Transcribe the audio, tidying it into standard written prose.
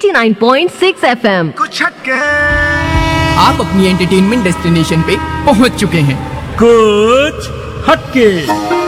89.6 FM। कुछ हटके आप अपनी एंटरटेनमेंट डेस्टिनेशन पे पहुंच चुके हैं। कुछ हटके